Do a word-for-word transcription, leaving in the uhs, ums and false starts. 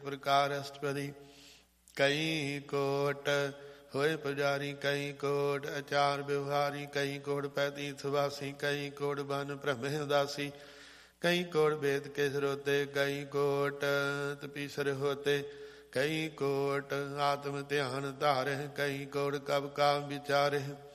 ਪ੍ਰਕਾਰ ਅਸ਼ਟਪਦੀ। ਕਈ ਕੋਟ ਹੋਏ ਪੁਜਾਰੀ, ਕਈ ਕੋਟ ਅਚਾਰ ਵਿਵਹਾਰੀ, ਕਈ ਕੋਟ ਪੈਤੀਰਥ ਵਾਸੀ, ਕਈ ਕੋਟ ਬਨ ਭ੍ਰਮੇ ਉਦਾਸੀ, ਕਈ ਕੋਟ ਵੇਦ ਕੇ ਸਰੋਤੇ, ਕਈ ਕੋਟ ਤਪੀਸਰ ਹੋਤੇ, ਕਈ ਕੋਟ ਆਤਮ ਧਿਆਨ ਧਾਰਹਿ, ਕਈ ਕੋਟ ਕਬ ਕਾਮ ਵਿਚਾਰਹਿ।